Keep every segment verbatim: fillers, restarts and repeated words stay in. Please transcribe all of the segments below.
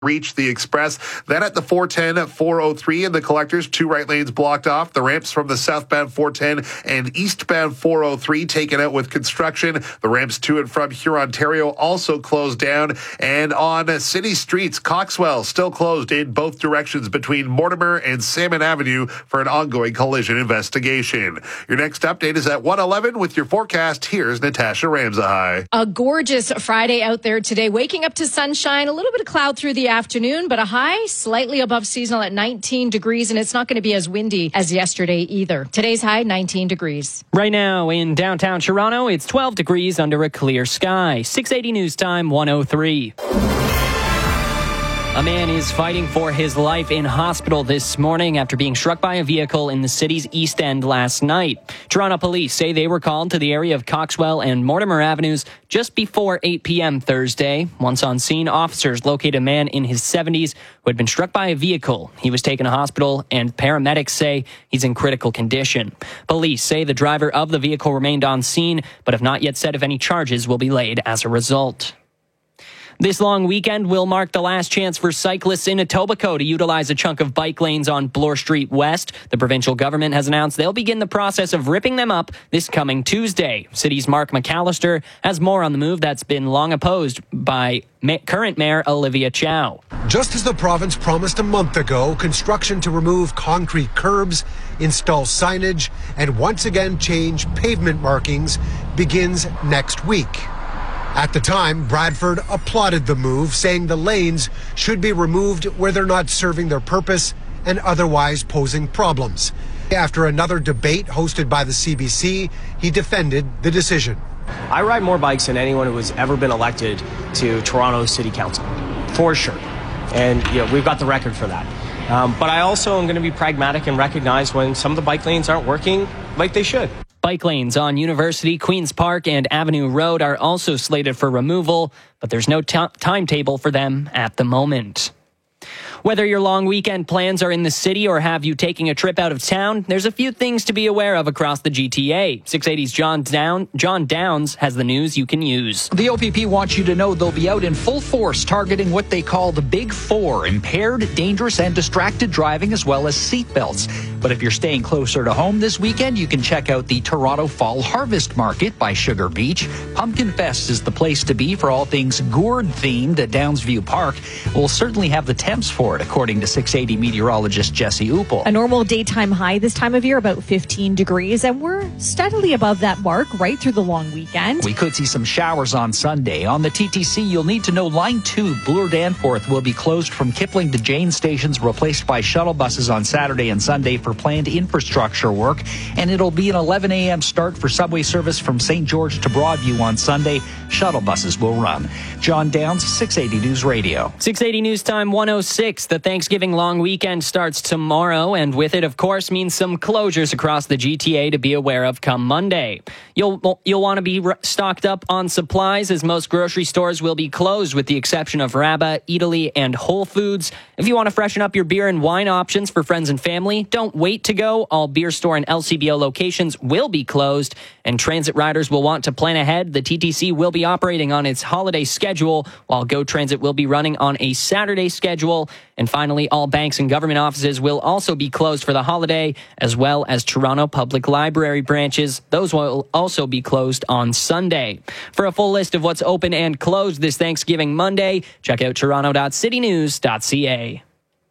reach the express. Then at the four ten, four oh three in the collectors, two right lanes blocked off. The ramps from the southbound four ten and eastbound four oh three taken out with construction. The ramps to and from Hurontario also closed down. And on city streets, Coxwell still closed in both directions between Mortimer and Salmon Avenue for an ongoing collision investigation. Your next update is at one eleven with your forecast. Here's Natasha Ramsahai. A gorgeous Friday out there today. Waking up to sunshine, a little bit of cloud through the afternoon, but a high slightly above seasonal at nineteen degrees, and it's not going to be as windy as yesterday either. Today's high, nineteen degrees. Right now in downtown Toronto, it's twelve degrees under a clear sky. six eighty News Time, one oh three. A man is fighting for his life in hospital this morning after being struck by a vehicle in the city's East End last night. Toronto police say they were called to the area of Coxwell and Mortimer Avenues just before eight p.m. Thursday. Once on scene, officers located a man in his seventies who had been struck by a vehicle. He was taken to hospital, and paramedics say he's in critical condition. Police say the driver of the vehicle remained on scene, but have not yet said if any charges will be laid as a result. This long weekend will mark the last chance for cyclists in Etobicoke to utilize a chunk of bike lanes on Bloor Street West. The provincial government has announced they'll begin the process of ripping them up this coming Tuesday. City's Mark McAllister has more on the move that's been long opposed by Ma- current Mayor Olivia Chow. Just as the province promised a month ago, construction to remove concrete curbs, install signage, and once again change pavement markings begins next week. At the time, Bradford applauded the move, saying the lanes should be removed where they're not serving their purpose and otherwise posing problems. After another debate hosted by the C B C, he defended the decision. I ride more bikes than anyone who has ever been elected to Toronto City Council, for sure. And you know, we've got the record for that. Um, but I also am going to be pragmatic and recognize when some of the bike lanes aren't working like they should. Bike lanes on University, Queen's Park, and Avenue Road are also slated for removal, but there's no t- timetable for them at the moment. Whether your long weekend plans are in the city or have you taking a trip out of town, there's a few things to be aware of across the G T A. six eighty's John, Down, John Downs has the news you can use. The O P P wants you to know they'll be out in full force targeting what they call the Big Four: impaired, dangerous, and distracted driving, as well as seatbelts. But if you're staying closer to home this weekend, you can check out the Toronto Fall Harvest Market by Sugar Beach. Pumpkin Fest is the place to be for all things gourd-themed at Downsview Park. We'll certainly have the temps for it, according to six eighty meteorologist Jesse Uppel. A normal daytime high this time of year, about fifteen degrees, and we're steadily above that mark right through the long weekend. We could see some showers on Sunday. On the T T C, you'll need to know Line two, Bloor-Danforth, will be closed from Kipling to Jane stations, replaced by shuttle buses on Saturday and Sunday for planned infrastructure work. And it'll be an eleven a.m. start for subway service from Saint George to Broadview on Sunday. Shuttle buses will run. John Downs, six eighty News Radio. six eighty News Time, one oh six. The Thanksgiving long weekend starts tomorrow, and with it, of course, means some closures across the G T A to be aware of come Monday. You'll you'll want to be stocked up on supplies, as most grocery stores will be closed with the exception of Rabba, Italy, and Whole Foods. If you want to freshen up your beer and wine options for friends and family, don't wait to go. All beer store and L C B O locations will be closed, and transit riders will want to plan ahead. The T T C will be operating on its holiday schedule, while Go Transit will be running on a Saturday schedule. And finally, all banks and government offices will also be closed for the holiday, as well as Toronto Public Library branches. Those will also be closed on Sunday. For a full list of what's open and closed this Thanksgiving Monday, check out toronto dot city news dot c a.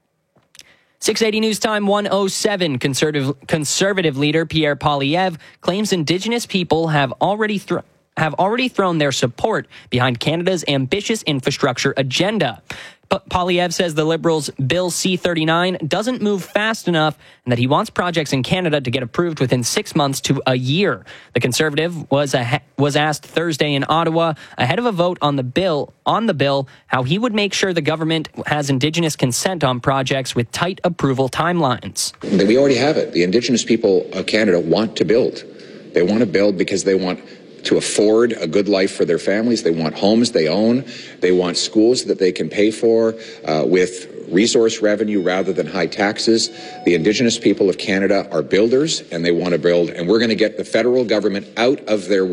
six eighty News Time, one oh seven. Conservative, conservative leader Pierre Poilievre claims Indigenous people have already thrown have already thrown their support behind Canada's ambitious infrastructure agenda. But Poilievre says the Liberals' Bill C thirty-nine doesn't move fast enough, and that he wants projects in Canada to get approved within six months to a year. The Conservative was a, was asked Thursday in Ottawa, ahead of a vote on the bill, on the bill, how he would make sure the government has Indigenous consent on projects with tight approval timelines. We already have it. The Indigenous people of Canada want to build. They want to build because they want to afford a good life for their families. They want homes they own. They want schools that they can pay for uh, with resource revenue rather than high taxes. The Indigenous people of Canada are builders, and they want to build, and we're going to get the federal government out of their way.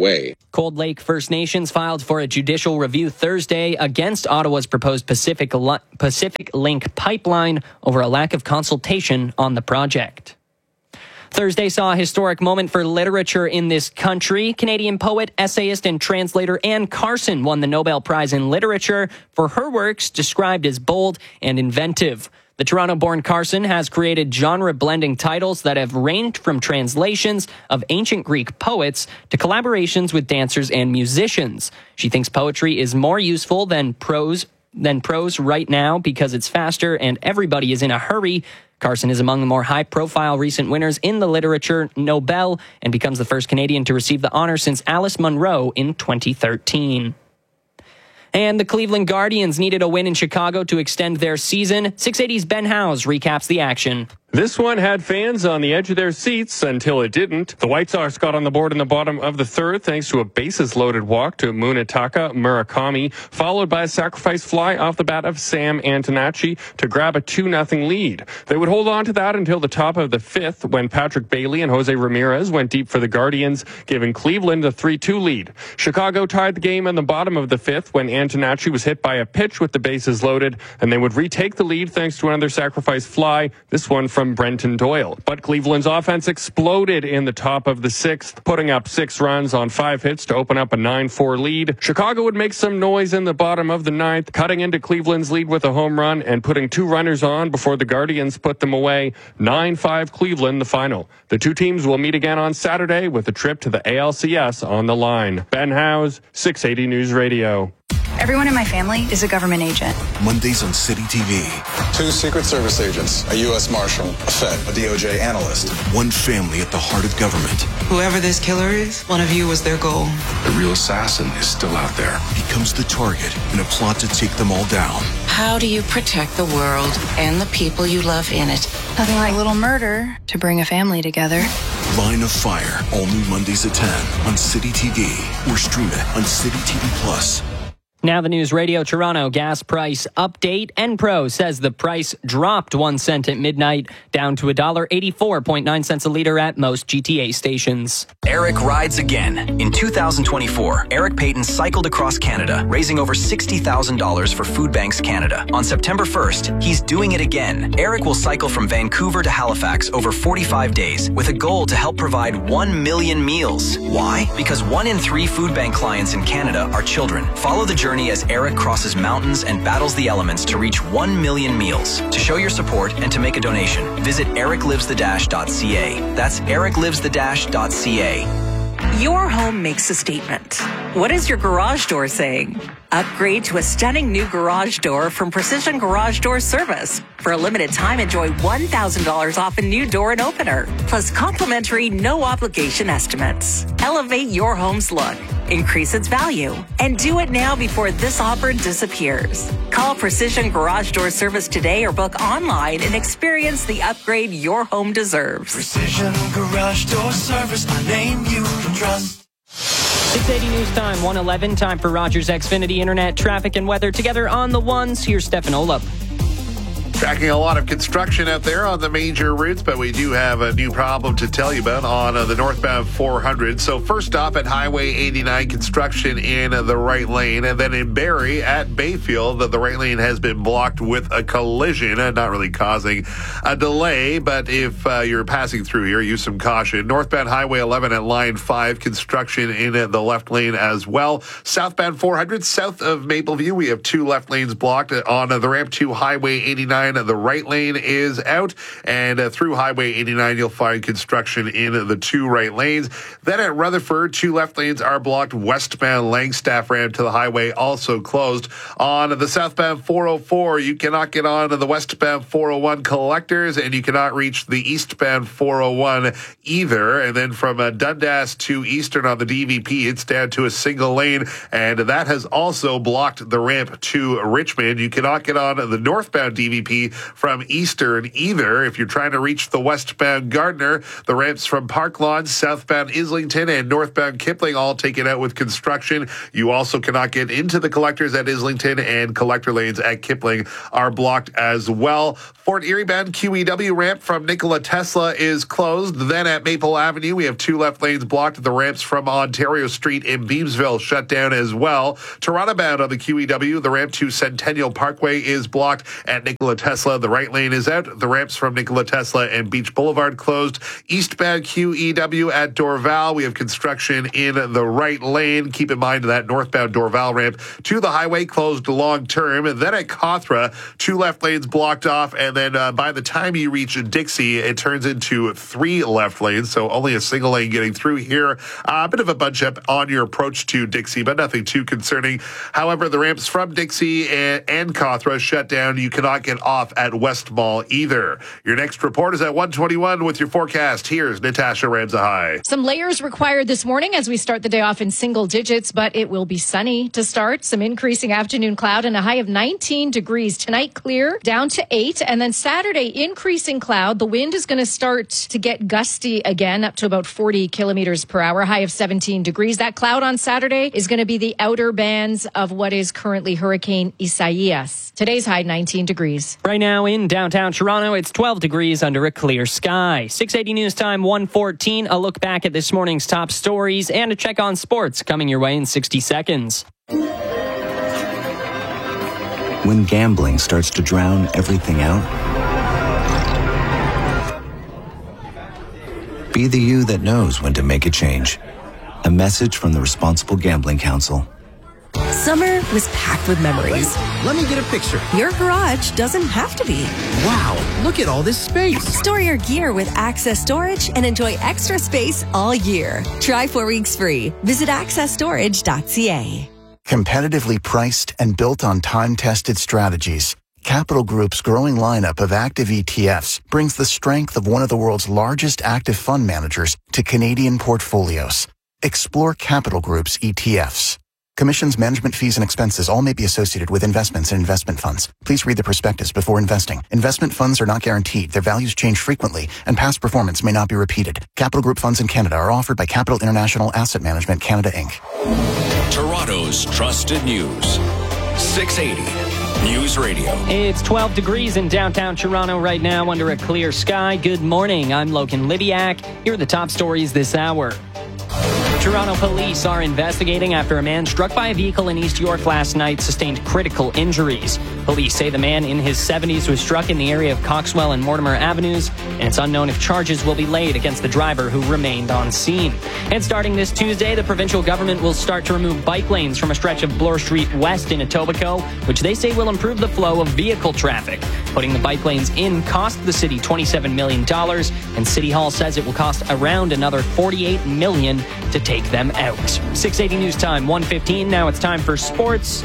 Cold Lake First Nations filed for a judicial review Thursday against Ottawa's proposed Pacific, Li- Pacific Link pipeline over a lack of consultation on the project. Thursday saw a historic moment for literature in this country. Canadian poet, essayist, and translator Anne Carson won the Nobel Prize in Literature for her works described as bold and inventive. The Toronto-born Carson has created genre-blending titles that have ranged from translations of ancient Greek poets to collaborations with dancers and musicians. She thinks poetry is more useful than prose than prose right now because it's faster and everybody is in a hurry. Carson is among the more high-profile recent winners in the Literature Nobel and becomes the first Canadian to receive the honor since Alice Munro in twenty thirteen. And the Cleveland Guardians needed a win in Chicago to extend their season. six eighty's Ben Howes recaps the action. This one had fans on the edge of their seats until it didn't. The White Sox got on the board in the bottom of the third thanks to a bases-loaded walk to Munetaka Murakami, followed by a sacrifice fly off the bat of Sam Antonacci to grab a two nothing lead. They would hold on to that until the top of the fifth when Patrick Bailey and Jose Ramirez went deep for the Guardians, giving Cleveland a three two lead. Chicago tied the game in the bottom of the fifth when Antonacci was hit by a pitch with the bases loaded, and they would retake the lead thanks to another sacrifice fly, this one from Brenton Doyle. But Cleveland's offense exploded in the top of the sixth, putting up six runs on five hits to open up a nine four lead. Chicago would make some noise in the bottom of the ninth, cutting into Cleveland's lead with a home run and putting two runners on before the Guardians put them away. nine five Cleveland, the final. The two teams will meet again on Saturday with a trip to the A L C S on the line. Ben Howes, six eighty News Radio. Everyone in my family is a government agent. Mondays on City T V. Two Secret Service agents, a U S Marshal, a Fed, a D O J analyst. One family at the heart of government. Whoever this killer is, one of you was their goal. The real assassin is still out there. Becomes the target in a plot to take them all down. How do you protect the world and the people you love in it? Nothing like a little murder to bring a family together. Line of Fire, all new Mondays at ten on City T V or stream it on City T V Plus. Now the News Radio Toronto gas price update. Enpro says the price dropped one cent at midnight, down to one dollar eighty-four point nine cents a litre at most G T A stations. Eric rides again. In two thousand twenty-four, Eric Payton cycled across Canada, raising over sixty thousand dollars for Food Banks Canada. On September first, he's doing it again. Eric will cycle from Vancouver to Halifax over forty-five days with a goal to help provide one million meals. Why? Because one in three Food Bank clients in Canada are children. Follow the journey as Eric crosses mountains and battles the elements to reach one million meals. To show your support and to make a donation, visit eric lives the dash dot c a. That's eric lives the dash dot c a. Your home makes a statement. What is your garage door saying? Upgrade to a stunning new garage door from Precision Garage Door Service. For a limited time, enjoy one thousand dollars off a new door and opener, plus complimentary no-obligation estimates. Elevate your home's look, increase its value, and do it now before this offer disappears. Call Precision Garage Door Service today or book online and experience the upgrade your home deserves. Precision Garage Door Service, a name you can trust. six eighty News Time, one eleven. Time for Rogers Xfinity Internet traffic and weather together on the ones. Here's Stefan Olop. Tracking a lot of construction out there on the major routes, but we do have a new problem to tell you about on uh, the northbound four hundred. So first stop at Highway eighty-nine, construction in uh, the right lane. And then in Barrie at Bayfield, the, the right lane has been blocked with a collision, uh, not really causing a delay. But if uh, you're passing through here, use some caution. Northbound Highway eleven at line five, construction in uh, the left lane as well. Southbound four hundred, south of Mapleview, we have two left lanes blocked. On uh, the ramp to Highway eighty-nine, the right lane is out, and uh, through Highway eighty-nine, you'll find construction in the two right lanes. Then at Rutherford, two left lanes are blocked. Westbound Langstaff ramp to the highway also closed. On the southbound four oh four, you cannot get on the westbound four oh one collectors, and you cannot reach the eastbound four oh one either. And then from uh, Dundas to Eastern on the D V P, it's down to a single lane, and that has also blocked the ramp to Richmond. You cannot get on the northbound D V P Cherokee from Eastern either. If you're trying to reach the westbound Gardner, the ramps from Park Lawn, southbound Islington, and northbound Kipling all taken out with construction. You also cannot get into the collectors at Islington, and collector lanes at Kipling are blocked as well. Fort Erie bound Q E W ramp from Nikola Tesla is closed. Then at Maple Avenue, we have two left lanes blocked. The ramps from Ontario Street in Beamsville shut down as well. Toronto bound on the Q E W, the ramp to Centennial Parkway is blocked. At Nikola Tesla, the right lane is out. The ramps from Nikola Tesla and Beach Boulevard closed. Eastbound Q E W at Dorval, we have construction in the right lane. Keep in mind that northbound Dorval ramp to the highway closed long term. And then at Cawthra, two left lanes blocked off. And then uh, by the time you reach Dixie, it turns into three left lanes. So only a single lane getting through here. Uh, a bit of a bunch up on your approach to Dixie, but nothing too concerning. However, the ramps from Dixie and, and Cawthra shut down. You cannot get off at West Mall either. Your next report is at one twenty-one with your forecast. Here's Natasha Ramsahai. Some layers required this morning as we start the day off in single digits, but it will be sunny to start. Some increasing afternoon cloud and a high of nineteen degrees. Tonight clear down to eight, and then Saturday increasing cloud. The wind is going to start to get gusty again up to about forty kilometers per hour, high of seventeen degrees. That cloud on Saturday is going to be the outer bands of what is currently Hurricane Isaias. Today's high nineteen degrees. Right now in downtown Toronto, it's twelve degrees under a clear sky. six eighty News Time, one fourteen. A look back at this morning's top stories and a check on sports coming your way in sixty seconds. When gambling starts to drown everything out, be the you that knows when to make a change. A message from the Responsible Gambling Council. Summer was packed with memories. Let me get a picture. Your garage doesn't have to be. Wow, look at all this space. Store your gear with Access Storage and enjoy extra space all year. Try four weeks free. Visit access storage dot c a. Competitively priced and built on time-tested strategies, Capital Group's growing lineup of active E T Fs brings the strength of one of the world's largest active fund managers to Canadian portfolios. Explore Capital Group's E T Fs. Commissions, management fees, and expenses all may be associated with investments in investment funds. Please read the prospectus before investing. Investment funds are not guaranteed. Their values change frequently, and past performance may not be repeated. Capital Group funds in Canada are offered by Capital International Asset Management Canada, Incorporated. Toronto's trusted news. six eighty News Radio. It's twelve degrees in downtown Toronto right now under a clear sky. Good morning. I'm Logan Libiak. Here are the top stories this hour. Toronto police are investigating after a man struck by a vehicle in East York last night sustained critical injuries. Police say the man in his seventies was struck in the area of Coxwell and Mortimer Avenues, and it's unknown if charges will be laid against the driver who remained on scene. And starting this Tuesday, the provincial government will start to remove bike lanes from a stretch of Bloor Street West in Etobicoke, which they say will improve the flow of vehicle traffic. Putting the bike lanes in cost the city twenty-seven million dollars, and City Hall says it will cost around another forty-eight million dollars to take them out. six eighty News Time, one fifteen. Now it's time for sports.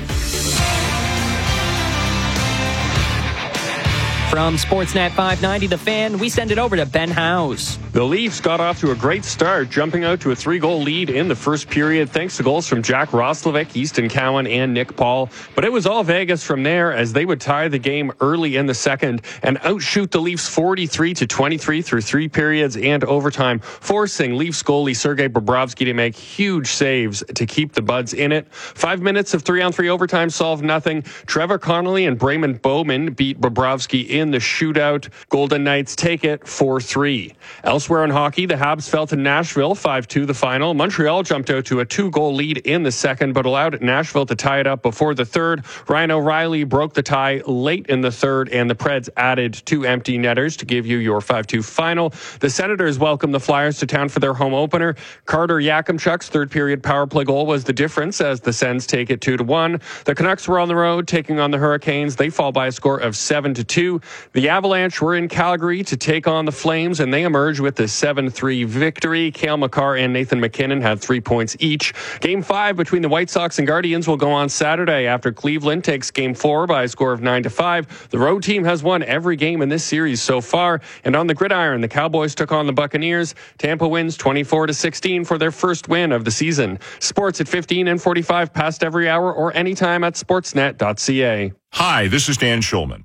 From Sportsnet five ninety, The Fan, we send it over to Ben Howes. The Leafs got off to a great start, jumping out to a three-goal lead in the first period, thanks to goals from Jack Roslovic, Easton Cowan, and Nick Paul. But it was all Vegas from there, as they would tie the game early in the second and outshoot the Leafs forty-three to twenty-three through three periods and overtime, forcing Leafs goalie Sergei Bobrovsky to make huge saves to keep the Buds in it. Five minutes of three-on-three overtime solved nothing. Trevor Connolly and Brayman Bowman beat Bobrovsky in the shootout. Golden Knights take it four three. Elsewhere in hockey, the Habs fell to Nashville five two the final. Montreal jumped out to a two-goal lead in the second, but allowed Nashville to tie it up before the third. Ryan O'Reilly broke the tie late in the third, and the Preds added two empty netters to give you your five two final. The Senators welcomed the Flyers to town for their home opener. Carter Yakimchuk's third-period power play goal was the difference as the Sens take it two to one. The Canucks were on the road taking on the Hurricanes. They fall by a score of seven to two. The Avalanche were in Calgary to take on the Flames, and they emerged with a seven three victory. Cale Makar and Nathan McKinnon had three points each. Game five between the White Sox and Guardians will go on Saturday after Cleveland takes game four by a score of nine to five. The road team has won every game in this series so far, and on the gridiron, the Cowboys took on the Buccaneers. Tampa wins twenty-four to sixteen for their first win of the season. Sports at fifteen and forty-five past every hour or anytime at sportsnet dot c a. Hi, this is Dan Schulman.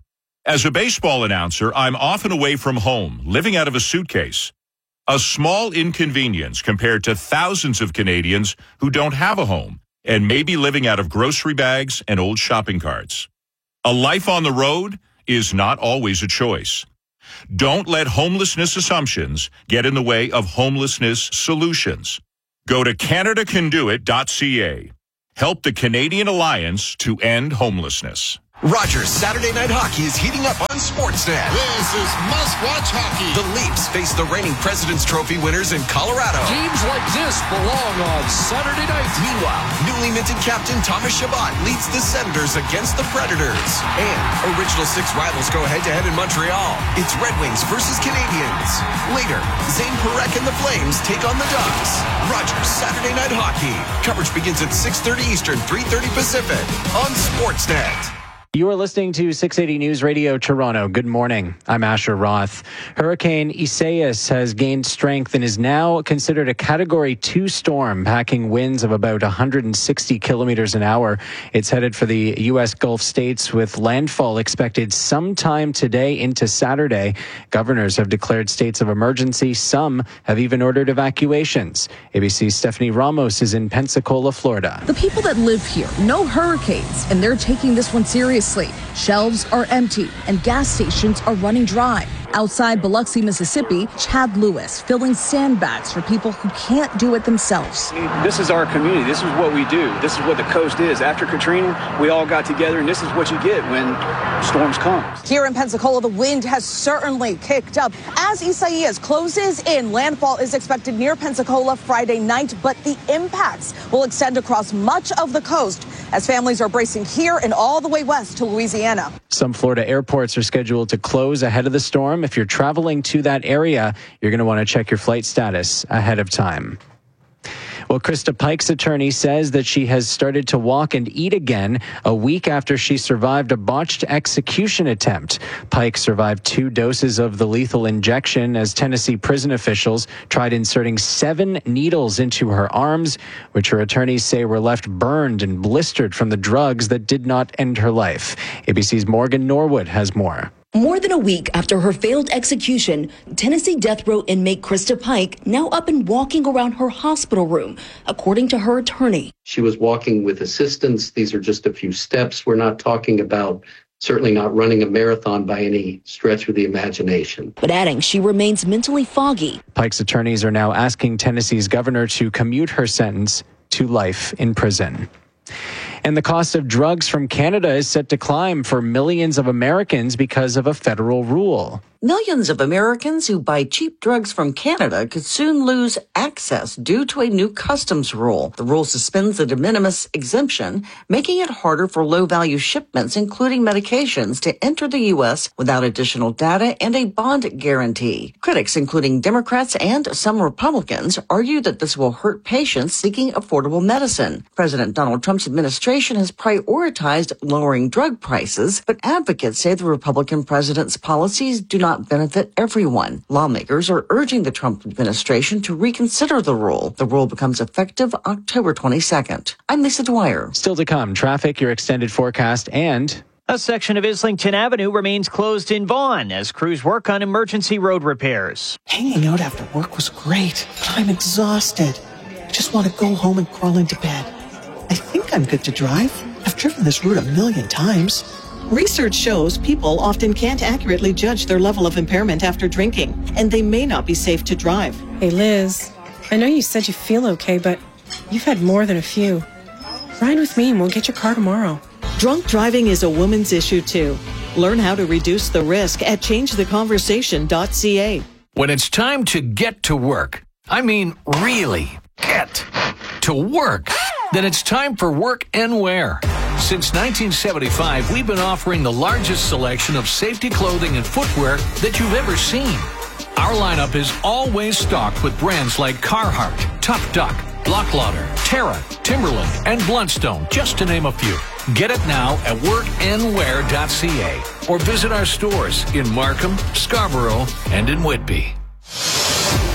As a baseball announcer, I'm often away from home, living out of a suitcase. A small inconvenience compared to thousands of Canadians who don't have a home and may be living out of grocery bags and old shopping carts. A life on the road is not always a choice. Don't let homelessness assumptions get in the way of homelessness solutions. Go to Canada Can Do It dot C A. Help the Canadian Alliance to end homelessness. Rogers Saturday Night Hockey is heating up on Sportsnet. This is must-watch hockey. The Leafs face the reigning President's Trophy winners in Colorado. Teams like this belong on Saturday night. Meanwhile, newly minted captain Thomas Chabot leads the Senators against the Predators. And original six rivals go head-to-head in Montreal. It's Red Wings versus Canadiens. Later, Zane Parekh and the Flames take on the Ducks. Rogers Saturday Night Hockey. Coverage begins at six thirty Eastern, three thirty Pacific on Sportsnet. You are listening to six eighty News Radio Toronto. Good morning. I'm Asher Roth. Hurricane Isaias has gained strength and is now considered a Category two storm, packing winds of about one hundred sixty kilometers an hour. It's headed for the U S Gulf states with landfall expected sometime today into Saturday. Governors have declared states of emergency. Some have even ordered evacuations. A B C's Stephanie Ramos is in Pensacola, Florida. The people that live here know hurricanes, and they're taking this one seriously. Shelves are empty and gas stations are running dry. Outside Biloxi, Mississippi, Chad Lewis filling sandbags for people who can't do it themselves. This is our community. This is what we do. This is what the coast is. After Katrina, we all got together, and this is what you get when storms come. Here in Pensacola, the wind has certainly kicked up. As Isaias closes in, landfall is expected near Pensacola Friday night, but the impacts will extend across much of the coast as families are bracing here and all the way west to Louisiana. Some Florida airports are scheduled to close ahead of the storm. If you're traveling to that area, you're going to want to check your flight status ahead of time. Well, Krista Pike's attorney says that she has started to walk and eat again a week after she survived a botched execution attempt. Pike survived two doses of the lethal injection as Tennessee prison officials tried inserting seven needles into her arms, which her attorneys say were left burned and blistered from the drugs that did not end her life. A B C's Morgan Norwood has more. More than a week after her failed execution, Tennessee death row inmate Krista Pike now up and walking around her hospital room, according to her attorney. She was walking with assistance. These are just a few steps. We're not talking about, certainly not running a marathon by any stretch of the imagination. But adding she remains mentally foggy. Pike's attorneys are now asking Tennessee's governor to commute her sentence to life in prison. And the cost of drugs from Canada is set to climb for millions of Americans because of a federal rule. Millions of Americans who buy cheap drugs from Canada could soon lose access due to a new customs rule. The rule suspends the de minimis exemption, making it harder for low-value shipments, including medications, to enter the U S without additional data and a bond guarantee. Critics, including Democrats and some Republicans, argue that this will hurt patients seeking affordable medicine. President Donald Trump's administration has prioritized lowering drug prices, but advocates say the Republican president's policies do not not benefit everyone. Lawmakers are urging the Trump administration to reconsider the rule. The rule becomes effective October twenty-second. I'm Lisa Dwyer. Still to come, traffic, your extended forecast, and a section of Islington Avenue remains closed in Vaughan as crews work on emergency road repairs. Hanging out after work was great, but I'm exhausted. I just want to go home and crawl into bed. I think I'm good to drive. I've driven this route a million times. Research shows people often can't accurately judge their level of impairment after drinking, and they may not be safe to drive. Hey, Liz, I know you said you feel okay, but you've had more than a few. Ride with me and we'll get your car tomorrow. Drunk driving is a woman's issue, too. Learn how to reduce the risk at change the conversation dot c a. When it's time to get to work, I mean really get to work, then it's time for Work and Wear. Since nineteen seventy-five, we've been offering the largest selection of safety clothing and footwear that you've ever seen. Our lineup is always stocked with brands like Carhartt, Tough Duck, Blocklauder, Terra, Timberland, and Bluntstone, just to name a few. Get it now at work and wear dot c a or visit our stores in Markham, Scarborough, and in Whitby.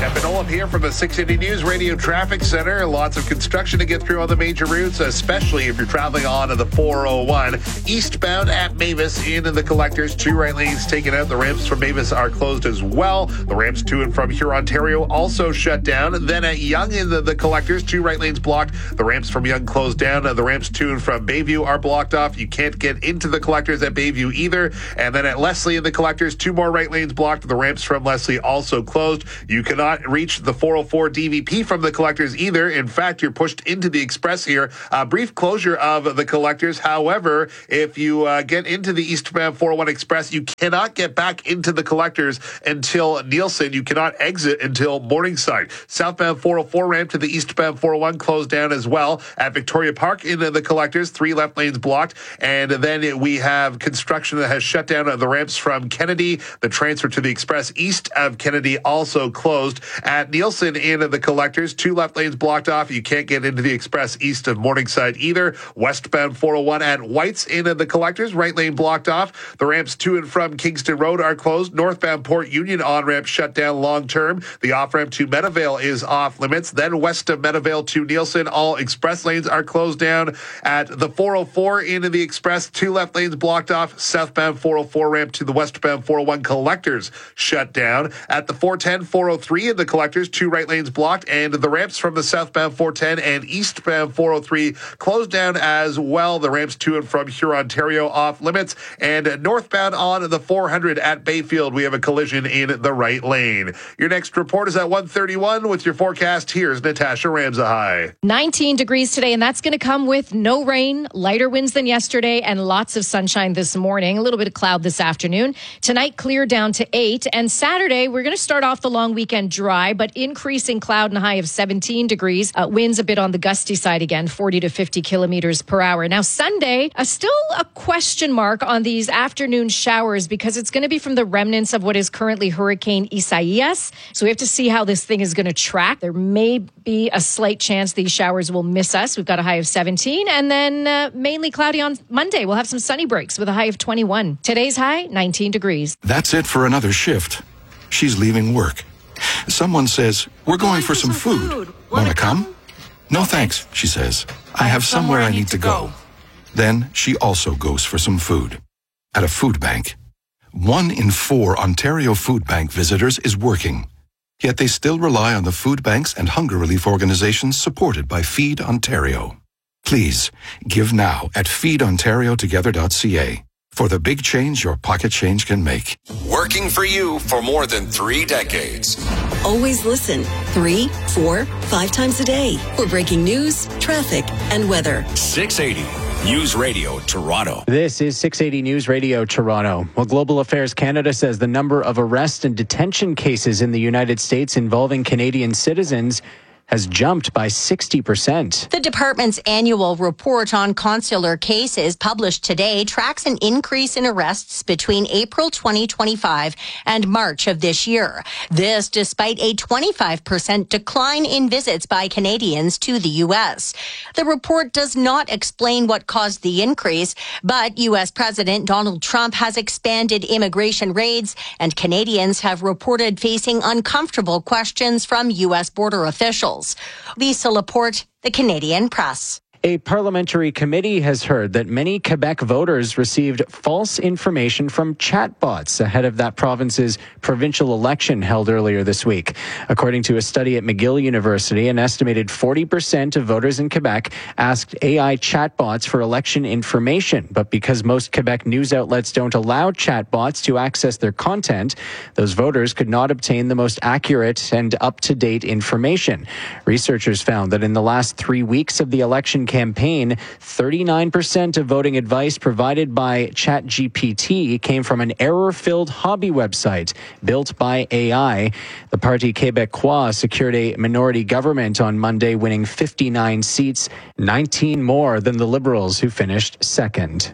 Evan Olaf here from the six eighty News Radio Traffic Center. Lots of construction to get through on the major routes, especially if you're traveling on the four oh one. Eastbound at Mavis into the collectors. Two right lanes taken out. The ramps from Mavis are closed as well. The ramps to and from Huron, Ontario also shut down. Then at Yonge in the, the collectors, two right lanes blocked. The ramps from Yonge closed down. The ramps to and from Bayview are blocked off. You can't get into the collectors at Bayview either. And then at Leslie in the collectors, two more right lanes blocked. The ramps from Leslie also closed. You cannot reach the four oh four D V P from the collectors either. In fact, you're pushed into the express here. A brief closure of the collectors. However, if you uh, get into the eastbound four oh one express, you cannot get back into the collectors until Nielsen. You cannot exit until Morningside. Southbound four oh four ramp to the eastbound four oh one closed down as well. At Victoria Park in the collectors, three left lanes blocked. And then we have construction that has shut down the ramps from Kennedy. The transfer to the express east of Kennedy also closed. At Nielsen in the collectors, two left lanes blocked off. You can't get into the express east of Morningside either. Westbound four oh one at White's in the collectors, right lane blocked off. The ramps to and from Kingston Road are closed. Northbound Port Union on-ramp shut down long term. The off-ramp to Meadowvale is off limits. Then west of Meadowvale to Nielsen, all express lanes are closed down. At the four oh four into the express, two left lanes blocked off. Southbound four oh four ramp to the westbound four oh one collectors shut down. At the four ten, four oh three in the collectors, two right lanes blocked, and the ramps from the southbound four ten and eastbound four oh three closed down as well. The ramps to and from Huron, Ontario off limits. And northbound on the four hundred at Bayfield, we have a collision in the right lane. Your next report is at one thirty-one with your forecast. Here's Natasha Ramsahigh. nineteen degrees today, and that's going to come with no rain, lighter winds than yesterday, and lots of sunshine this morning. A little bit of cloud this afternoon. Tonight, clear down to eight. And Saturday, we're going to start off the long weekend dry, but increasing cloud and high of seventeen degrees. Uh, winds a bit on the gusty side again, forty to fifty kilometers per hour. Now, Sunday, uh, still a question mark on these afternoon showers because it's going to be from the remnants of what is currently Hurricane Isaias. So we have to see how this thing is going to track. There may be a slight chance these showers will miss us. We've got a high of seventeen, and then uh, mainly cloudy on Monday. We'll have some sunny breaks with a high of twenty-one. Today's high, nineteen degrees. That's it for another shift. She's leaving work. Someone says, we're going for some food. Want to come? No thanks, she says. I have somewhere I need to go. Then she also goes for some food. At a food bank. One in four Ontario Food Bank visitors is working. Yet they still rely on the food banks and hunger relief organizations supported by Feed Ontario. Please, give now at feed ontario together dot c a for the big change your pocket change can make. Working for you for more than three decades. Always listen three, four, five times a day for breaking news, traffic, and weather. six eighty News Radio Toronto. This is six eighty News Radio Toronto. Well, Global Affairs Canada says the number of arrest and detention cases in the United States involving Canadian citizens has jumped by sixty percent. The department's annual report on consular cases published today tracks an increase in arrests between April twenty twenty-five and March of this year. This despite a twenty-five percent decline in visits by Canadians to the U S. The report does not explain what caused the increase, but U S President Donald Trump has expanded immigration raids, and Canadians have reported facing uncomfortable questions from U S border officials. Lisa Laporte, The Canadian Press. A parliamentary committee has heard that many Quebec voters received false information from chatbots ahead of that province's provincial election held earlier this week. According to a study at McGill University, an estimated forty percent of voters in Quebec asked A I chatbots for election information. But because most Quebec news outlets don't allow chatbots to access their content, those voters could not obtain the most accurate and up-to-date information. Researchers found that in the last three weeks of the election campaign, thirty-nine percent of voting advice provided by ChatGPT came from an error-filled hobby website built by A I. The Parti Québécois secured a minority government on Monday, winning fifty-nine seats, nineteen more than the Liberals, who finished second.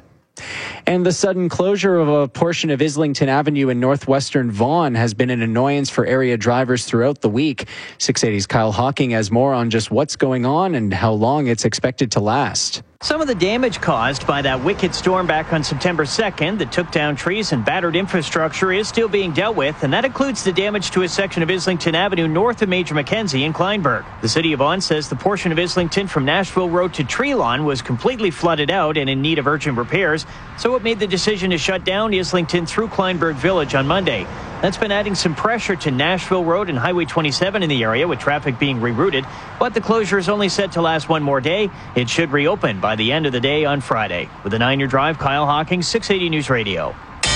And the sudden closure of a portion of Islington Avenue in northwestern Vaughan has been an annoyance for area drivers throughout the week. six eighty's Kyle Hawking has more on just what's going on and how long it's expected to last. Some of the damage caused by that wicked storm back on September second that took down trees and battered infrastructure is still being dealt with, and that includes the damage to a section of Islington Avenue north of Major Mackenzie in Kleinburg. The City of Vaughan says the portion of Islington from Nashville Road to Tree Lawn was completely flooded out and in need of urgent repairs, so it made the decision to shut down Islington through Kleinburg Village on Monday. That's been adding some pressure to Nashville Road and Highway twenty-seven in the area, with traffic being rerouted. But the closure is only set to last one more day. It should reopen by the end of the day on Friday. With a nine-year drive, Kyle Hawkins, six eighty News Radio.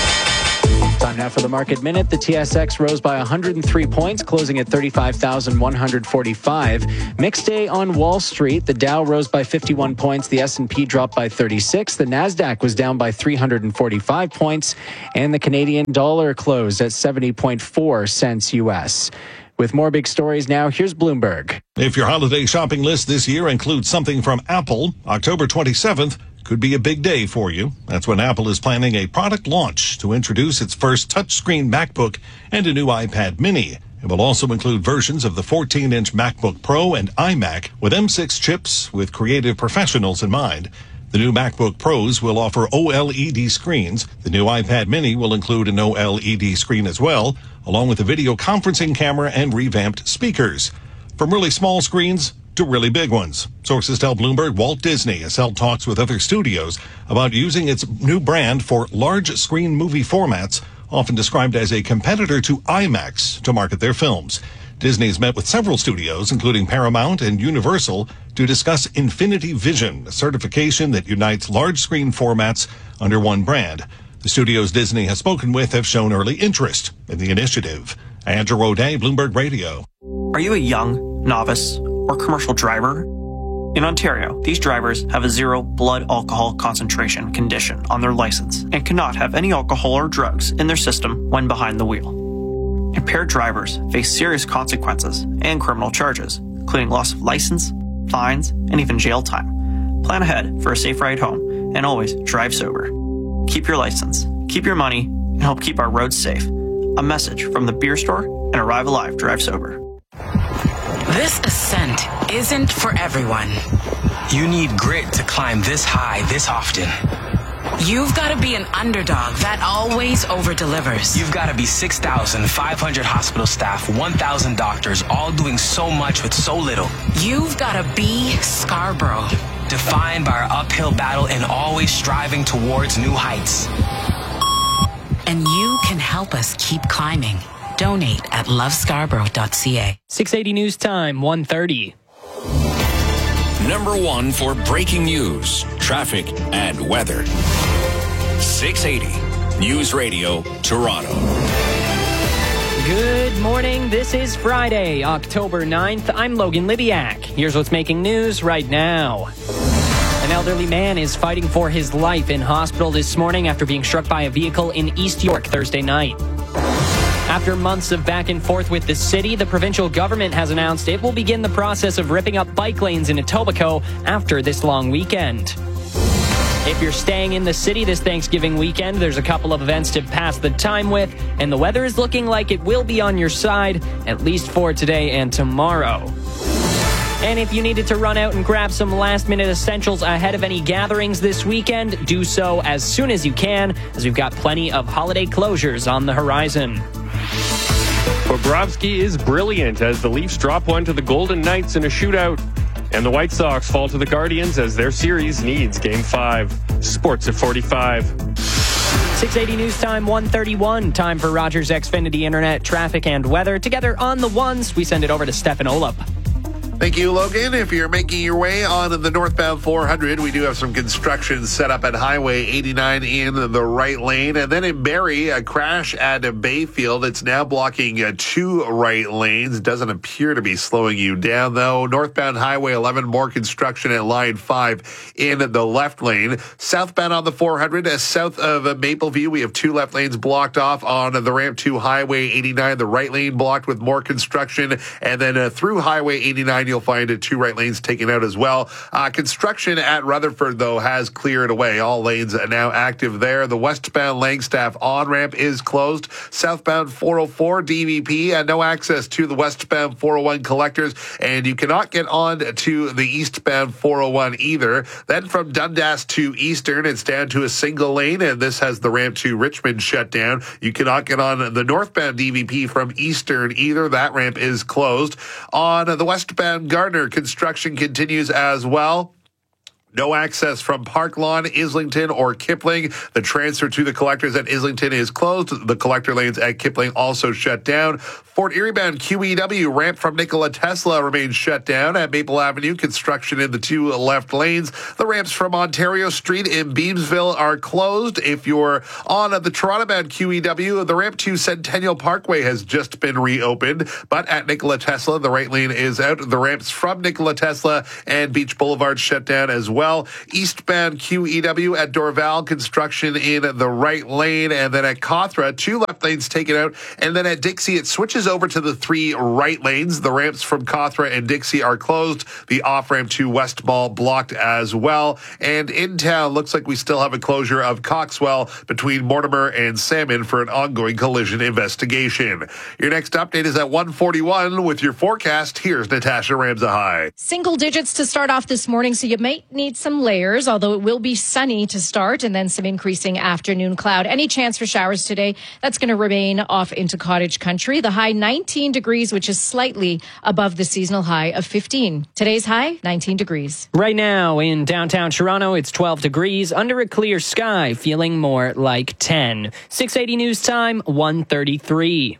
Time now for the Market Minute. The T S X rose by one hundred three points, closing at thirty-five thousand one hundred forty-five. Mixed day on Wall Street. The Dow rose by fifty-one points. The S and P dropped by thirty-six. The Nasdaq was down by three hundred forty-five points. And the Canadian dollar closed at seventy point four cents U S. With more big stories now, here's Bloomberg. If your holiday shopping list this year includes something from Apple, October twenty-seventh could be a big day for you. That's when Apple is planning a product launch to introduce its first touchscreen MacBook and a new iPad mini. It will also include versions of the fourteen-inch MacBook Pro and iMac with M six chips with creative professionals in mind. The new MacBook Pros will offer O L E D screens. The new iPad mini will include an O L E D screen as well, along with a video conferencing camera and revamped speakers. From really small screens to really big ones. Sources tell Bloomberg Walt Disney has held talks with other studios about using its new brand for large screen movie formats, often described as a competitor to IMAX, to market their films. Disney's met with several studios, including Paramount and Universal, to discuss Infinity Vision, a certification that unites large screen formats under one brand. The studios Disney has spoken with have shown early interest in the initiative. Andrew O'Day, Bloomberg Radio. Are you a young, novice, or commercial driver? In Ontario, these drivers have a zero blood alcohol concentration condition on their license and cannot have any alcohol or drugs in their system when behind the wheel. Impaired drivers face serious consequences and criminal charges, including loss of license, fines, and even jail time. Plan ahead for a safe ride home and always drive sober. Keep your license, keep your money, and help keep our roads safe. A message from the Beer Store and Arrive Alive Drive Sober. This ascent isn't for everyone. You need grit to climb this high this often. You've got to be an underdog that always over-delivers. You've got to be six thousand five hundred hospital staff, one thousand doctors, all doing so much with so little. You've got to be Scarborough. Defined by our uphill battle and always striving towards new heights. And you can help us keep climbing. Donate at love scarborough dot c a. six eighty News Time, one thirty. Number one for breaking news, traffic, and weather. six eighty News Radio, Toronto. Good morning. This is Friday, October ninth. I'm Logan Libiak. Here's what's making news right now. An elderly man is fighting for his life in hospital this morning after being struck by a vehicle in East York Thursday night. After months of back and forth with the city, the provincial government has announced it will begin the process of ripping up bike lanes in Etobicoke after this long weekend. If you're staying in the city this Thanksgiving weekend, there's a couple of events to pass the time with, and the weather is looking like it will be on your side, at least for today and tomorrow. And if you needed to run out and grab some last-minute essentials ahead of any gatherings this weekend, do so as soon as you can, as we've got plenty of holiday closures on the horizon. Bobrovsky is brilliant as the Leafs drop one to the Golden Knights in a shootout. And the White Sox fall to the Guardians as their series needs Game five. Sports at forty-five. six eighty News Time, one thirty-one. Time for Rogers Xfinity Internet, traffic, and weather. Together on the ones, we send it over to Stefan Olup. Thank you, Logan. If you're making your way on the northbound four hundred, we do have some construction set up at Highway eighty-nine in the right lane. And then in Barrie, a crash at Bayfield. It's now blocking uh, two right lanes. Doesn't appear to be slowing you down, though. Northbound Highway eleven, more construction at line five in the left lane. Southbound on the four hundred, uh, south of uh, Mapleview, we have two left lanes blocked off on the ramp to Highway eighty-nine. The right lane blocked with more construction. And then uh, through Highway eighty-nine nine, you'll find two right lanes taken out as well. Uh, construction at Rutherford, though, has cleared away. All lanes are now active there. The westbound Langstaff on-ramp is closed. Southbound four oh four D V P, and no access to the westbound four oh one collectors, and you cannot get on to the eastbound four oh one either. Then from Dundas to Eastern, it's down to a single lane, and this has the ramp to Richmond shut down. You cannot get on the northbound D V P from Eastern either. That ramp is closed. On the westbound Gardner, construction continues as well. No access from Park Lawn, Islington, or Kipling. The transfer to the collectors at Islington is closed. The collector lanes at Kipling also shut down. Fort Erie bound Q E W ramp from Nikola Tesla remains shut down. At Maple Avenue, construction in the two left lanes. The ramps from Ontario Street in Beamsville are closed. If you're on the Toronto bound Q E W, the ramp to Centennial Parkway has just been reopened. But at Nikola Tesla, the right lane is out. The ramps from Nikola Tesla and Beach Boulevard shut down as well. Eastbound Q E W at Dorval, construction in the right lane. And then at Cawthra, two left lanes taken out. And then at Dixie, it switches over to the three right lanes. The ramps from Cawthra and Dixie are closed. The off-ramp to West Mall blocked as well. And in town, looks like we still have a closure of Coxwell between Mortimer and Salmon for an ongoing collision investigation. Your next update is at one forty-one with your forecast. Here's Natasha Ramsahai. Single digits to start off this morning, so you might need some layers, although it will be sunny to start and then some increasing afternoon cloud. Any chance for showers today? That's going to remain off into cottage country. The high nineteen degrees, which is slightly above the seasonal high of fifteen. Today's high, nineteen degrees. Right now in downtown Toronto, it's twelve degrees under a clear sky, feeling more like ten. six eighty News Time, one thirty-three.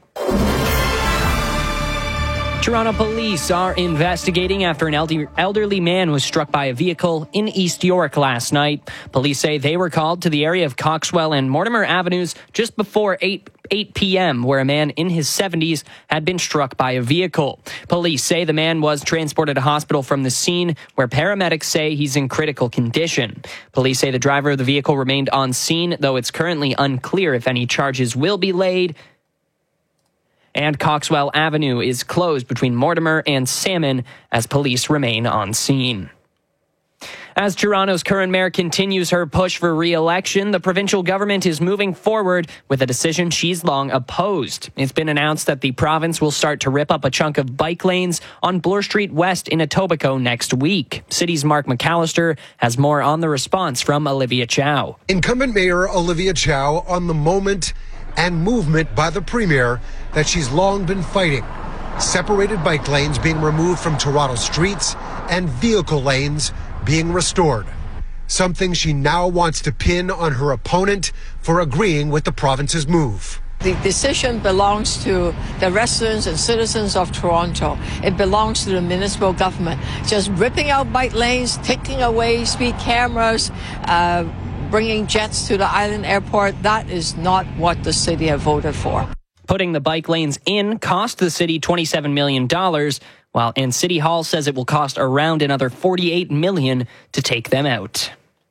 Toronto police are investigating after an elderly man was struck by a vehicle in East York last night. Police say they were called to the area of Coxwell and Mortimer Avenues just before eight p.m., where a man in his seventies had been struck by a vehicle. Police say the man was transported to hospital from the scene, where paramedics say he's in critical condition. Police say the driver of the vehicle remained on scene, though it's currently unclear if any charges will be laid. And Coxwell Avenue is closed between Mortimer and Salmon as police remain on scene. As Toronto's current mayor continues her push for re-election, the provincial government is moving forward with a decision she's long opposed. It's been announced that the province will start to rip up a chunk of bike lanes on Bloor Street West in Etobicoke next week. City's Mark McAllister has more on the response from Olivia Chow. Incumbent Mayor Olivia Chow on the moment and movement by the Premier that she's long been fighting. Separated bike lanes being removed from Toronto streets and vehicle lanes being restored. Something she now wants to pin on her opponent for agreeing with the province's move. The decision belongs to the residents and citizens of Toronto. It belongs to the municipal government. Just ripping out bike lanes, taking away speed cameras, uh, bringing jets to the island airport, that is not what the city have voted for. Putting the bike lanes in cost the city twenty-seven million dollars, while and City Hall says it will cost around another forty-eight million dollars to take them out.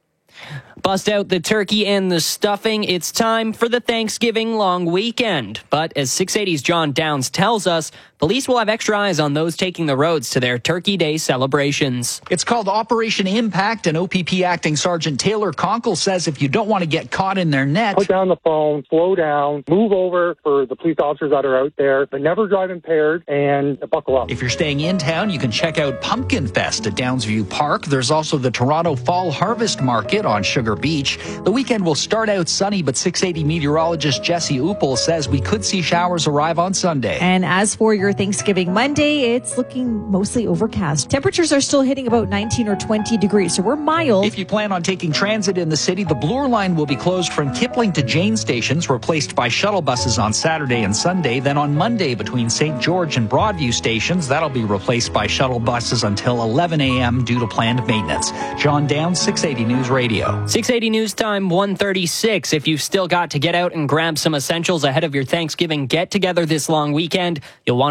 Bust out the turkey and the stuffing. It's time for the Thanksgiving long weekend. But as six eighty's John Downs tells us, police will have extra eyes on those taking the roads to their Turkey Day celebrations. It's called Operation Impact, and O P P Acting Sergeant Taylor Conkle says if you don't want to get caught in their net, put down the phone, slow down, move over for the police officers that are out there, but never drive impaired, and buckle up. If you're staying in town, you can check out Pumpkin Fest at Downsview Park. There's also the Toronto Fall Harvest Market on Sugar Beach. The weekend will start out sunny, but six eighty meteorologist Jesse Uppel says we could see showers arrive on Sunday. And as for your Thanksgiving Monday, it's looking mostly overcast. Temperatures are still hitting about nineteen or twenty degrees, so we're mild. If you plan on taking transit in the city, the Bloor line will be closed from Kipling to Jane stations, replaced by shuttle buses on Saturday and Sunday. Then on Monday, between Saint George and Broadview stations, that'll be replaced by shuttle buses until eleven a.m. due to planned maintenance. John Downs, six eighty News Radio. six eighty News Time, one thirty-six. If you've still got to get out and grab some essentials ahead of your Thanksgiving get-together this long weekend, you'll want to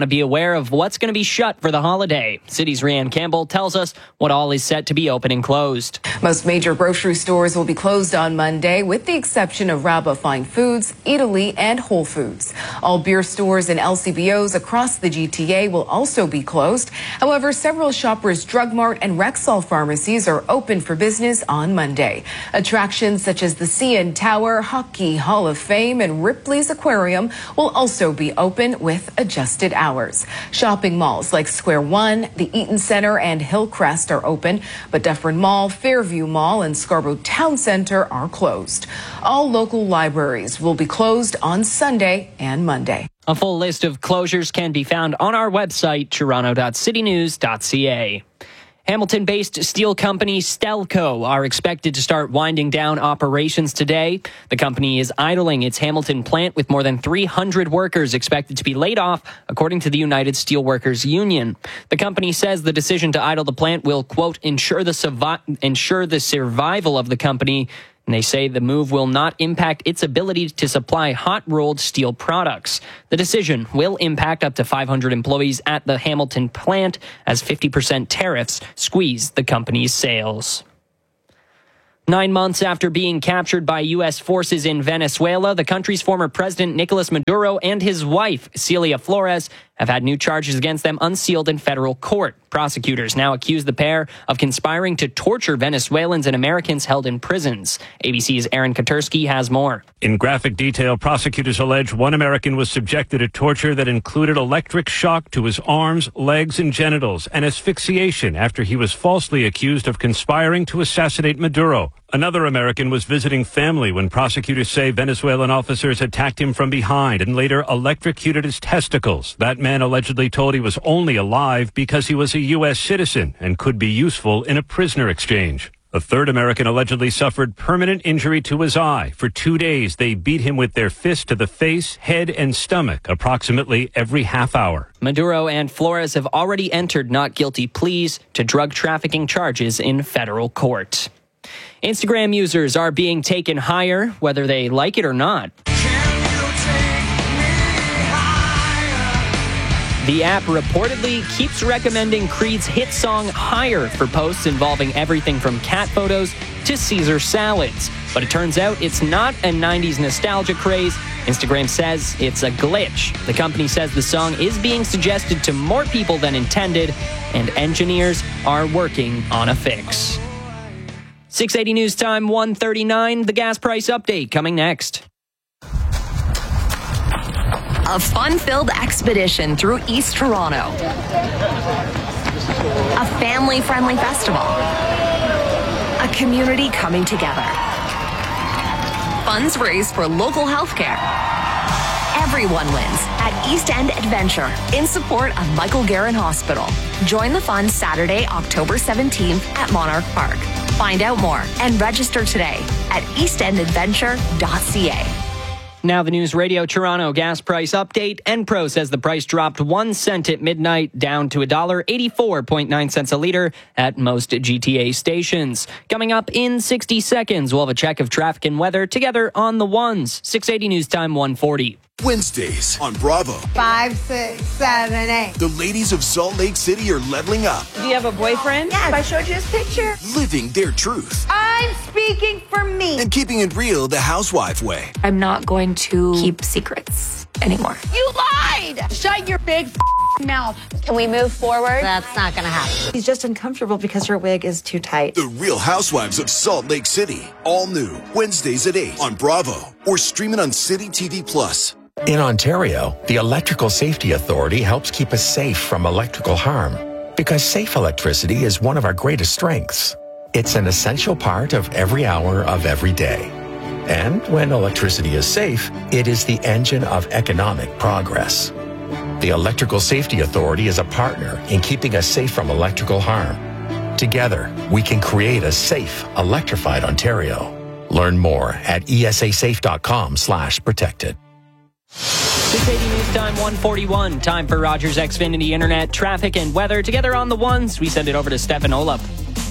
want to be aware of what's going to be shut for the holiday. City's Rianne Campbell tells us what all is set to be open and closed. Most major grocery stores will be closed on Monday, with the exception of Rabba Fine Foods, Italy, and Whole Foods. All beer stores and L C B Os across the G T A will also be closed. However, several Shoppers Drug Mart and Rexall pharmacies are open for business on Monday. Attractions such as the C N Tower, Hockey Hall of Fame, and Ripley's Aquarium will also be open with adjusted hours. Shopping malls like Square One, the Eaton Center, and Hillcrest are open, but Dufferin Mall, Fairview Mall, and Scarborough Town Center are closed. All local libraries will be closed on Sunday and Monday. A full list of closures can be found on our website, toronto dot city news dot c a. Hamilton-based steel company Stelco are expected to start winding down operations today. The company is idling its Hamilton plant with more than three hundred workers expected to be laid off, according to the United Steelworkers Union. The company says the decision to idle the plant will, quote, ensure the, survi- ensure the survival of the company. And they say the move will not impact its ability to supply hot-rolled steel products. The decision will impact up to five hundred employees at the Hamilton plant as fifty percent tariffs squeeze the company's sales. Nine months after being captured by U S forces in Venezuela, the country's former president Nicolas Maduro and his wife, Celia Flores, have had new charges against them unsealed in federal court. Prosecutors now accuse the pair of conspiring to torture Venezuelans and Americans held in prisons. A B C's Aaron Katersky has more. In graphic detail, prosecutors allege one American was subjected to torture that included electric shock to his arms, legs, and genitals, and asphyxiation after he was falsely accused of conspiring to assassinate Maduro. Another American was visiting family when prosecutors say Venezuelan officers attacked him from behind and later electrocuted his testicles. That man allegedly told he was only alive because he was a U S citizen and could be useful in a prisoner exchange. A third American allegedly suffered permanent injury to his eye. For two days, they beat him with their fist to the face, head, and stomach approximately every half hour. Maduro and Flores have already entered not guilty pleas to drug trafficking charges in federal court. Instagram users are being taken higher, whether they like it or not. The app reportedly keeps recommending Creed's hit song Higher for posts involving everything from cat photos to Caesar salads. But it turns out it's not a nineties nostalgia craze. Instagram says it's a glitch. The company says the song is being suggested to more people than intended, and engineers are working on a fix. six eighty News Time, one thirty-nine. The gas price update coming next. A fun-filled expedition through East Toronto. A family-friendly festival. A community coming together. Funds raised for local healthcare. Everyone wins at East End Adventure in support of Michael Garron Hospital. Join the fun Saturday, October seventeenth at Monarch Park. Find out more and register today at east end adventure dot c a. Now the News Radio Toronto gas price update. Enpro says the price dropped one cent at midnight, down to one dollar eighty-four point nine cents a liter at most G T A stations. Coming up in sixty seconds, we'll have a check of traffic and weather together on the ones. six eighty News Time, one forty. Wednesdays on Bravo. Five, six, seven, eight. The ladies of Salt Lake City are leveling up. Do you have a boyfriend? Yes. I showed you his picture. Living their truth. I'm speaking for me. And keeping it real the housewife way. I'm not going to keep secrets anymore. You lied! Shut your big mouth. Can we move forward? That's not going to happen. He's just uncomfortable because her wig is too tight. The Real Housewives of Salt Lake City. All new. Wednesdays at eight on Bravo. Or stream it on City T V Plus. In Ontario, the Electrical Safety Authority helps keep us safe from electrical harm because safe electricity is one of our greatest strengths. It's an essential part of every hour of every day. And when electricity is safe, it is the engine of economic progress. The Electrical Safety Authority is a partner in keeping us safe from electrical harm. Together, we can create a safe, electrified Ontario. Learn more at e s a safe dot com slash protected. six eighty News Time, one forty-one. Time for Rogers Xfinity Internet, traffic, and weather. Together on the ones, we send it over to Stefan Olaf.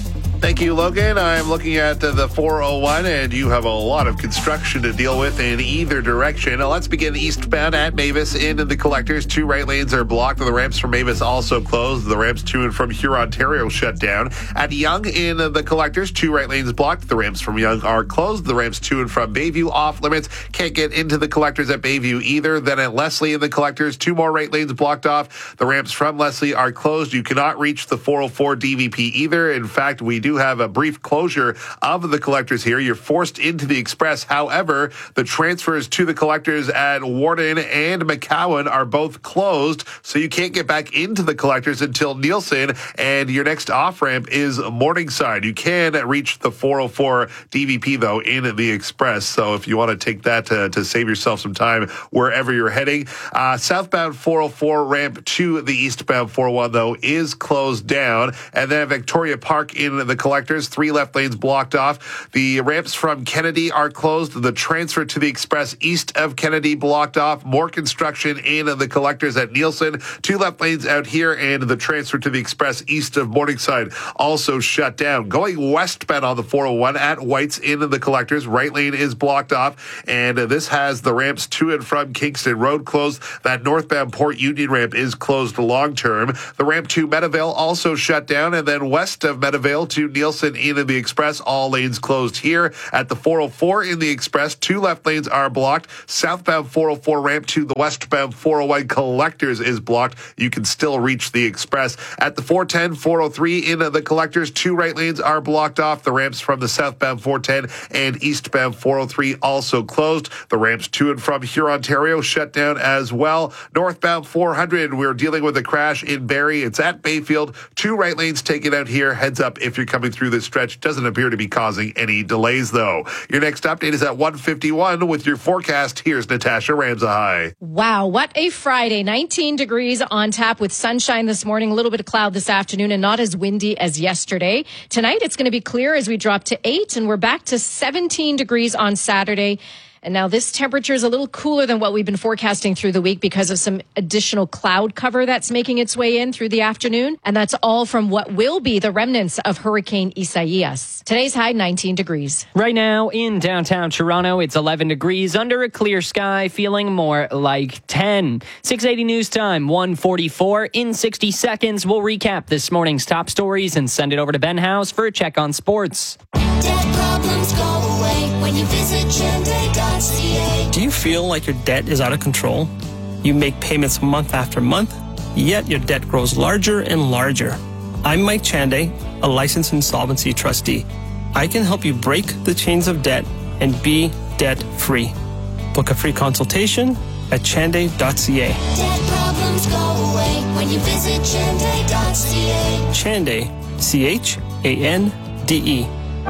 Thank you, Logan. I'm looking at uh, the four oh one, and you have a lot of construction to deal with in either direction. Now, let's begin eastbound at Mavis into the collectors. Two right lanes are blocked. The ramps from Mavis also closed. The ramps to and from Huron, Ontario shut down. At Yonge in the collectors, two right lanes blocked. The ramps from Yonge are closed. The ramps to and from Bayview off limits. Can't get into the collectors at Bayview either. Then at Leslie in the collectors, two more right lanes blocked off. The ramps from Leslie are closed. You cannot reach the four oh four D V P either. In fact, we do have a brief closure of the collectors here. You're forced into the express. However, the transfers to the collectors at Warden and McCowan are both closed, so you can't get back into the collectors until Nielsen, and your next off-ramp is Morningside. You can reach the four oh four D V P, though, in the express, so if you want to take that to, to save yourself some time wherever you're heading. Uh, southbound four oh four ramp to the eastbound four oh one, though, is closed down, and then Victoria Park in the collectors, three left lanes blocked off. The ramps from Kennedy are closed. The transfer to the express east of Kennedy blocked off. More construction in the collectors at Nielsen. Two left lanes out here, and the transfer to the express east of Morningside also shut down. Going westbound on the four oh one at White's in the collectors, right lane is blocked off, and this has the ramps to and from Kingston Road closed. That northbound Port Union ramp is closed long term. The ramp to Meadowvale also shut down, and then west of Meadowvale to Nielsen in the express, all lanes closed here. At the four oh four in the express, two left lanes are blocked. Southbound four oh four ramp to the westbound four oh one collectors is blocked. You can still reach the express. At the four ten, four oh three in the collectors, two right lanes are blocked off. The ramps from the southbound four ten and eastbound four oh three also closed. The ramps to and from Huron, Ontario shut down as well. Northbound four hundred, we're dealing with a crash in Barrie. It's at Bayfield. Two right lanes taken out here. Heads up if you're coming through this stretch. Doesn't appear to be causing any delays, though. Your next update is at one fifty-one with your forecast. Here's Natasha Ramsahigh. Wow, what a Friday. nineteen degrees on tap with sunshine this morning, a little bit of cloud this afternoon, and not as windy as yesterday. Tonight, it's going to be clear as we drop to eight, and we're back to seventeen degrees on Saturday. And now this temperature is a little cooler than what we've been forecasting through the week because of some additional cloud cover that's making its way in through the afternoon. And that's all from what will be the remnants of Hurricane Isaias. Today's high, nineteen degrees. Right now in downtown Toronto, it's eleven degrees under a clear sky, feeling more like ten. six eighty News Time, one forty-four. In sixty seconds, we'll recap this morning's top stories and send it over to Ben House for a check on sports. Debt problems go away when you visit Chande dot c a. Do you feel like your debt is out of control? You make payments month after month, yet your debt grows larger and larger. I'm Mike Chande, a licensed insolvency trustee. I can help you break the chains of debt and be debt-free. Book a free consultation at Chande dot c a. Debt problems go away when you visit Chande dot c a. Chande, C H A N D E.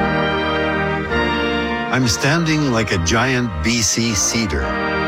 I'm standing like a giant B C cedar.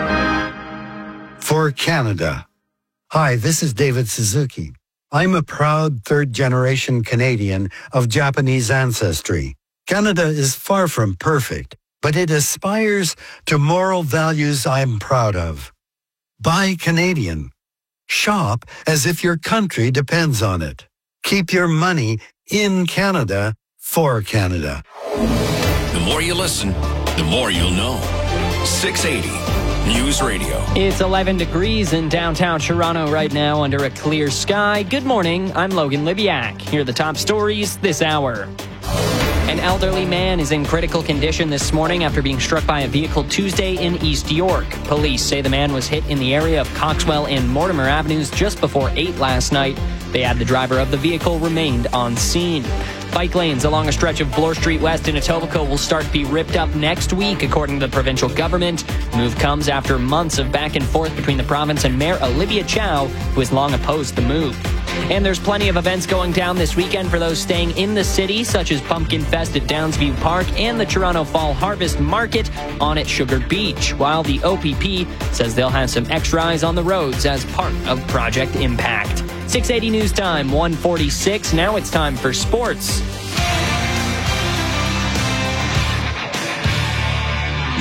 For Canada. Hi, this is David Suzuki. I'm a proud third-generation Canadian of Japanese ancestry. Canada is far from perfect, but it aspires to moral values I'm proud of. Buy Canadian. Shop as if your country depends on it. Keep your money in Canada for Canada. The more you listen, the more you'll know. six eighty News Radio. It's eleven degrees in downtown Toronto right now under a clear sky. Good morning. I'm Logan Libiak. Here are the top stories this hour. An elderly man is in critical condition this morning after being struck by a vehicle Tuesday in East York. Police say the man was hit in the area of Coxwell and Mortimer Avenues just before eight last night. They add the driver of the vehicle remained on scene. Bike lanes along a stretch of Bloor Street West in Etobicoke will start to be ripped up next week, according to the provincial government. The move comes after months of back and forth between the province and Mayor Olivia Chow, who has long opposed the move. And there's plenty of events going down this weekend for those staying in the city, such as Pumpkin Fest at Downsview Park and the Toronto Fall Harvest Market on at Sugar Beach, while the O P P says they'll have some extra eyes on the roads as part of Project Impact. six eighty News Time, one forty-six. Now it's time for sports.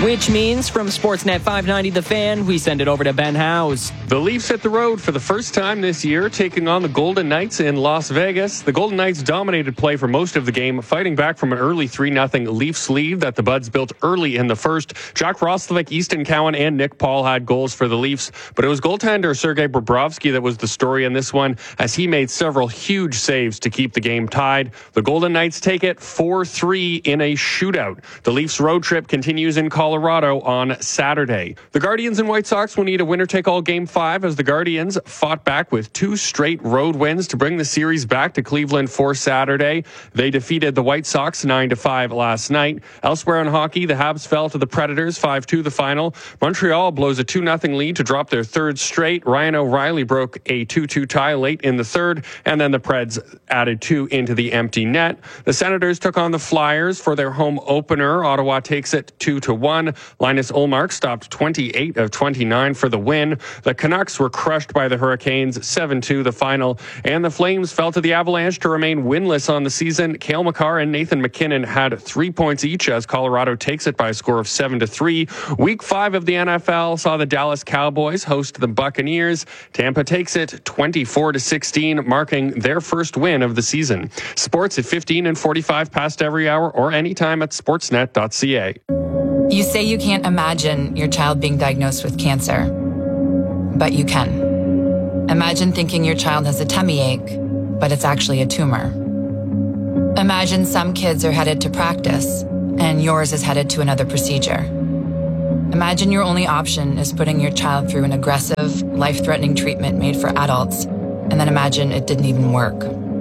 Which means from Sportsnet five ninety The Fan, we send it over to Ben Howes. The Leafs hit the road for the first time this year, taking on the Golden Knights in Las Vegas. The Golden Knights dominated play for most of the game, fighting back from an early three nothing Leafs lead that the Buds built early in the first. Jack Roslovic, Easton Cowan, and Nick Paul had goals for the Leafs, but it was goaltender Sergei Bobrovsky that was the story in this one, as he made several huge saves to keep the game tied. The Golden Knights take it four three in a shootout. The Leafs road trip continues in Colorado on Saturday. The Guardians and White Sox will need a winner-take-all Game five as the Guardians fought back with two straight road wins to bring the series back to Cleveland for Saturday. They defeated the White Sox nine to five last night. Elsewhere in hockey, the Habs fell to the Predators five two the final. Montreal blows a two nothing lead to drop their third straight. Ryan O'Reilly broke a two two tie late in the third, and then the Preds added two into the empty net. The Senators took on the Flyers for their home opener. Ottawa takes it two to one. Linus Ullmark stopped twenty-eight of twenty-nine for the win. The Canucks were crushed by the Hurricanes seven two the final, and the Flames fell to the Avalanche to remain winless on the season. Cale Makar and Nathan MacKinnon had three points each as Colorado takes it by a score of seven to three. Week five of the N F L saw the Dallas Cowboys host the Buccaneers. Tampa takes it twenty-four to sixteen, marking their first win of the season. Sports at fifteen and forty-five past every hour or anytime at sportsnet dot c a. You say you can't imagine your child being diagnosed with cancer, but you can. Imagine thinking your child has a tummy ache, but it's actually a tumor. Imagine some kids are headed to practice, and yours is headed to another procedure. Imagine your only option is putting your child through an aggressive, life-threatening treatment made for adults, and then imagine it didn't even work.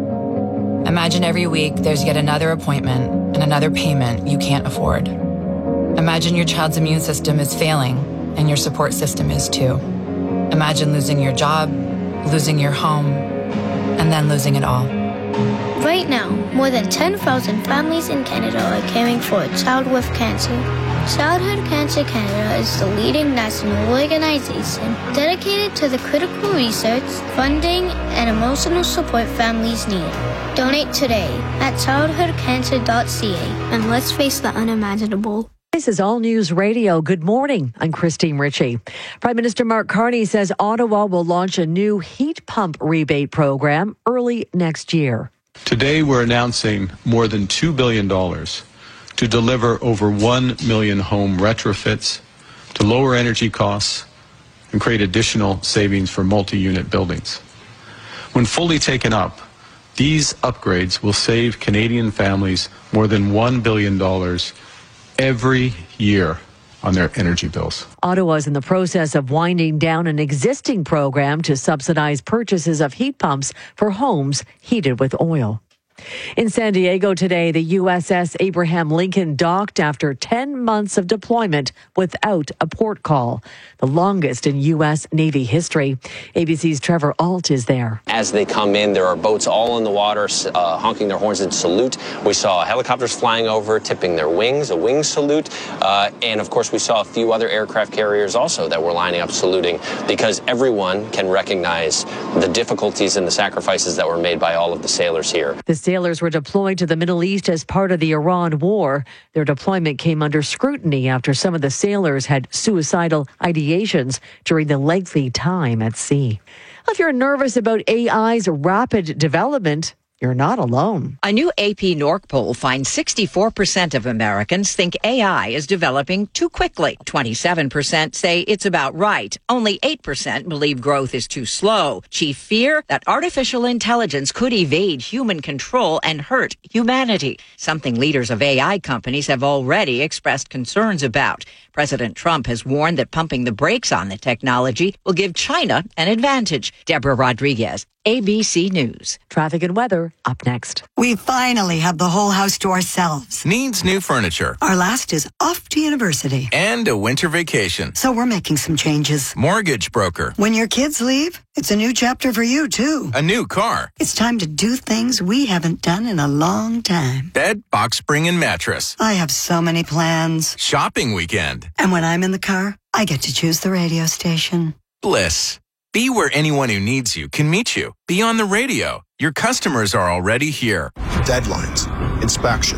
Imagine every week there's yet another appointment and another payment you can't afford. Imagine your child's immune system is failing, and your support system is too. Imagine losing your job, losing your home, and then losing it all. Right now, more than ten thousand families in Canada are caring for a child with cancer. Childhood Cancer Canada is the leading national organization dedicated to the critical research, funding, and emotional support families need. Donate today at childhood cancer dot c a and let's face the unimaginable. This is All News Radio. Good morning. I'm Christine Ritchie. Prime Minister Mark Carney says Ottawa will launch a new heat pump rebate program early next year. Today, we're announcing more than two billion dollars to deliver over one million home retrofits, to lower energy costs, and create additional savings for multi-unit buildings. When fully taken up, these upgrades will save Canadian families more than one billion dollars every year on their energy bills. Ottawa is in the process of winding down an existing program to subsidize purchases of heat pumps for homes heated with oil. In San Diego today, the U S S Abraham Lincoln docked after ten months of deployment without a port call, the longest in U S Navy history. A B C's Trevor Alt is there. As they come in, there are boats all in the water, uh, honking their horns in salute. We saw helicopters flying over, tipping their wings, a wing salute. Uh, and of course, we saw a few other aircraft carriers also that were lining up saluting, because everyone can recognize the difficulties and the sacrifices that were made by all of the sailors here. The sailors were deployed to the Middle East as part of the Iran war. Their deployment came under scrutiny after some of the sailors had suicidal ideations during the lengthy time at sea. If you're nervous about A I's rapid development, you're not alone. A new A P Norc poll finds sixty-four percent of Americans think A I is developing too quickly. twenty-seven percent say it's about right. Only eight percent believe growth is too slow. Chief fear that artificial intelligence could evade human control and hurt humanity, something leaders of A I companies have already expressed concerns about. President Trump has warned that pumping the brakes on the technology will give China an advantage. Deborah Rodriguez, A B C News. Traffic and weather up next. We finally have the whole house to ourselves. Needs new furniture. Our last is off to university. And a winter vacation. So we're making some changes. Mortgage broker. When your kids leave, it's a new chapter for you, too. A new car. It's time to do things we haven't done in a long time. Bed, box spring, and mattress. I have so many plans. Shopping weekend. And when I'm in the car, I get to choose the radio station. Bliss. Be where anyone who needs you can meet you. Be on the radio. Your customers are already here. Deadlines, inspections,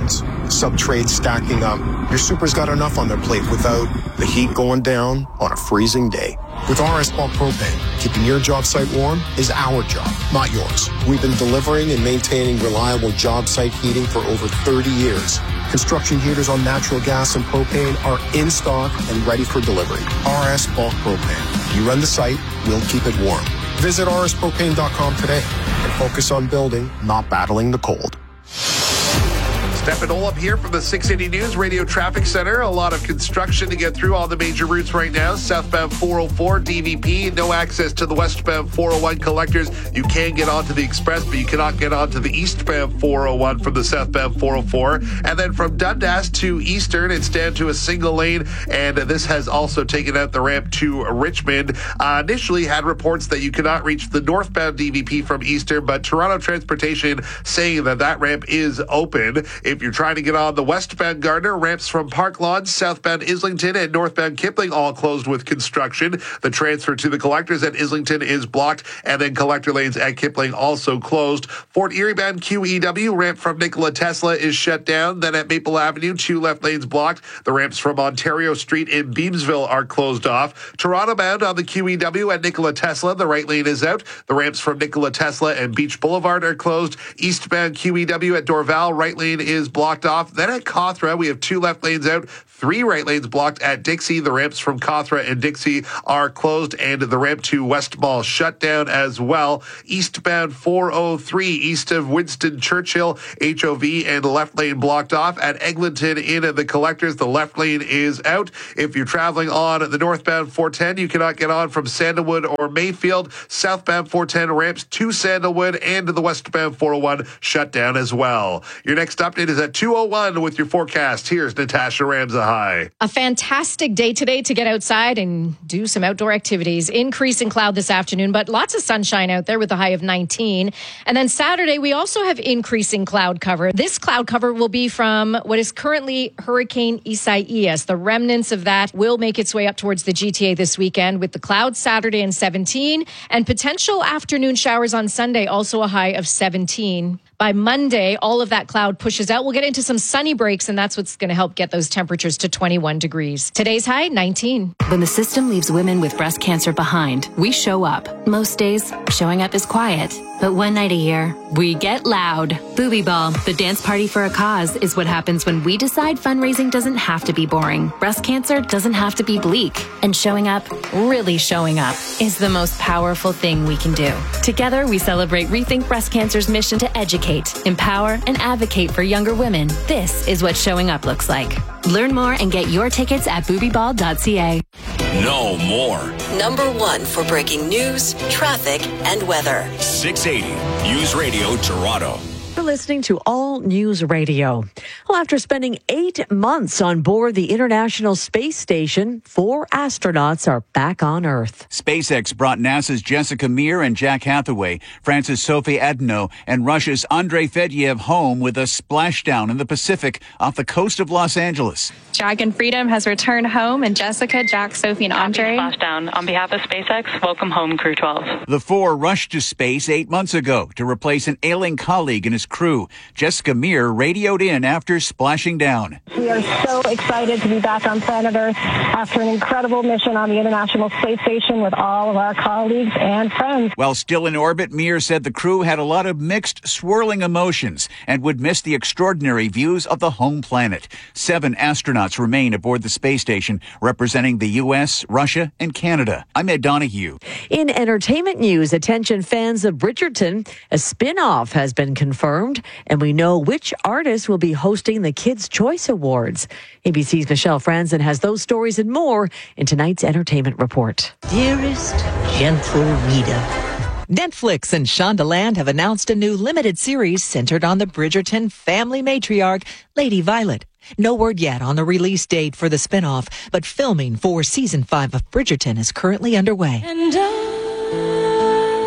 sub-trades stacking up. Your super's got enough on their plate without the heat going down on a freezing day. With R S Bulk Propane, keeping your job site warm is our job, not yours. We've been delivering and maintaining reliable job site heating for over thirty years. Construction heaters on natural gas and propane are in stock and ready for delivery. R S Bulk Propane. You run the site, we'll keep it warm. Visit r s propane dot com today and focus on building, not battling the cold. Stefan Olop here from the six eighty News Radio Traffic Center. A lot of construction to get through all the major routes right now. Southbound four oh four, D V P, no access to the westbound four oh one collectors. You can get onto the express, but you cannot get onto the eastbound four oh one from the southbound four oh four. And then from Dundas to Eastern, it's down to a single lane, and this has also taken out the ramp to Richmond. Uh, initially had reports that you cannot reach the northbound D V P from Eastern, but Toronto Transportation saying that that ramp is open. If you're trying to get on the westbound Gardner, ramps from Park Lawn, southbound Islington, and northbound Kipling all closed with construction. The transfer to the collectors at Islington is blocked, and then collector lanes at Kipling also closed. Fort Erie bound Q E W, ramp from Nikola Tesla is shut down. Then at Maple Avenue, two left lanes blocked. The ramps from Ontario Street in Beamsville are closed off. Toronto bound on the Q E W at Nikola Tesla, the right lane is out. The ramps from Nikola Tesla and Beach Boulevard are closed. Eastbound Q E W at Dorval, right lane is blocked off. Then at Cawthra, we have two left lanes out, three right lanes blocked at Dixie. The ramps from Cawthra and Dixie are closed, and the ramp to West Mall shut down as well. Eastbound four oh three, east of Winston Churchill, H O V and left lane blocked off. At Eglinton in the collectors, the left lane is out. If you're traveling on the northbound four ten, you cannot get on from Sandalwood or Mayfield. Southbound four ten ramps to Sandalwood and to the westbound four oh one shut down as well. Your next update is at two oh one with your forecast. Here's Natasha Ramza. Hi. A fantastic day today to get outside and do some outdoor activities. Increase in cloud this afternoon, but lots of sunshine out there with a high of nineteen. And then Saturday, we also have increasing cloud cover. This cloud cover will be from what is currently Hurricane Isaias. The remnants of that will make its way up towards the G T A this weekend with the clouds Saturday and seventeen and potential afternoon showers on Sunday, also a high of seventeen. By Monday, all of that cloud pushes out. We'll get into some sunny breaks, and that's what's going to help get those temperatures to twenty-one degrees. Today's high, nineteen. When the system leaves women with breast cancer behind, we show up. Most days, showing up is quiet. But one night a year, we get loud. Booby Ball, the dance party for a cause, is what happens when we decide fundraising doesn't have to be boring. Breast cancer doesn't have to be bleak. And showing up, really showing up, is the most powerful thing we can do. Together, we celebrate Rethink Breast Cancer's mission to educate, empower, and advocate for younger women. This is what showing up looks like. Learn more and get your tickets at booby ball dot c a. No more. Number one for breaking news, traffic, and weather. six eighty News Radio Toronto. You're listening to All News Radio. Well, after spending eight months on board the International Space Station, four astronauts are back on Earth. SpaceX brought NASA's Jessica Meir and Jack Hathaway, France's Sophie Adno, and Russia's Andrei Fedyev home with a splashdown in the Pacific off the coast of Los Angeles. Dragon Freedom has returned home, and Jessica, Jack, Sophie, and Andre. Splashdown. On behalf of SpaceX, welcome home, Crew twelve. The four rushed to space eight months ago to replace an ailing colleague and his crew. Jessica Meir radioed in after splashing down. We are so excited to be back on planet Earth after an incredible mission on the International Space Station with all of our colleagues and friends. While still in orbit, Meir said the crew had a lot of mixed, swirling emotions and would miss the extraordinary views of the home planet. Seven astronauts remain aboard the space station, representing the U S, Russia, and Canada. I'm Ed Donahue. In entertainment news, attention fans of Bridgerton, a spin-off has been confirmed, and we know which artist will be hosting the Kids' Choice Awards. A B C's Michelle Franzen has those stories and more in tonight's entertainment report. Dearest gentle reader, Netflix and Shondaland have announced a new limited series centered on the Bridgerton family matriarch, Lady Violet. No word yet on the release date for the spinoff, but filming for season five of Bridgerton is currently underway. And I The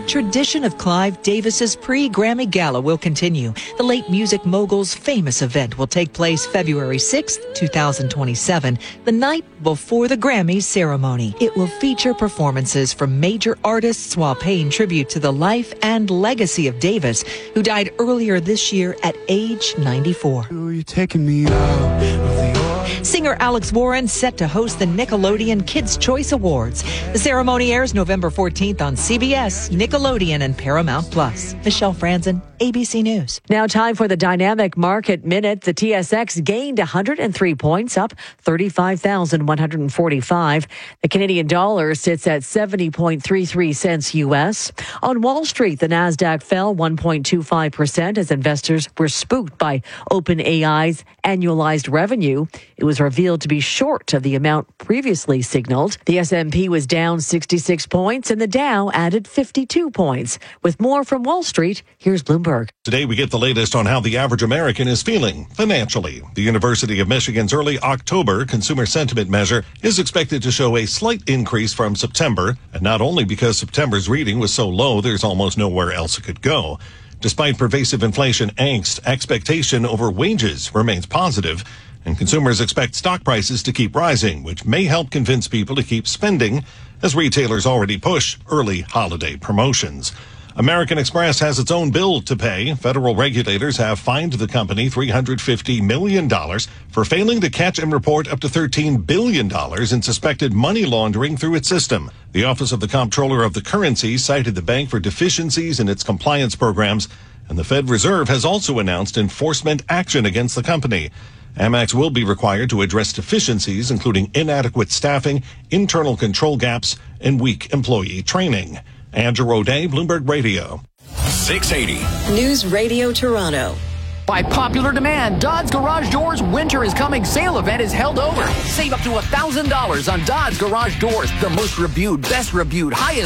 that tradition of Clive Davis's pre-Grammy Gala will continue. The late music mogul's famous event will take place February sixth, twenty twenty-seven, the night before the Grammys ceremony. It will feature performances from major artists while paying tribute to the life and legacy of Davis, who died earlier this year at age ninety-four. You're taking me out of the Singer Alex Warren set to host the Nickelodeon Kids' Choice Awards. The ceremony airs November fourteenth on C B S, Nickelodeon, and Paramount Plus. Michelle Franzen, A B C News. Now time for the Dynamic Market Minute. The T S X gained one hundred three points, up thirty-five thousand one hundred forty-five. The Canadian dollar sits at seventy point three three cents U S. On Wall Street, the Nasdaq fell one point two five percent as investors were spooked by OpenAI's annualized revenue. It was revealed to be short of the amount previously signaled. The S and P was down sixty-six points and the Dow added fifty-two points. With more from Wall Street, here's Bloomberg. Today we get the latest on how the average American is feeling financially. The University of Michigan's early October consumer sentiment measure is expected to show a slight increase from September, and not only because September's reading was so low there's almost nowhere else it could go. Despite pervasive inflation angst, expectation over wages remains positive, and consumers expect stock prices to keep rising, which may help convince people to keep spending as retailers already push early holiday promotions. American Express has its own bill to pay. Federal regulators have fined the company three hundred fifty million dollars for failing to catch and report up to thirteen billion dollars in suspected money laundering through its system. The Office of the Comptroller of the Currency cited the bank for deficiencies in its compliance programs, and the Fed Reserve has also announced enforcement action against the company. Amex will be required to address deficiencies, including inadequate staffing, internal control gaps, and weak employee training. Andrew O'Day, Bloomberg Radio. six eighty. News Radio Toronto. By popular demand, Dodds Garage Doors Winter is Coming sale event is held over. Save up to one thousand dollars on Dodds Garage Doors, the most reviewed, best reviewed, highest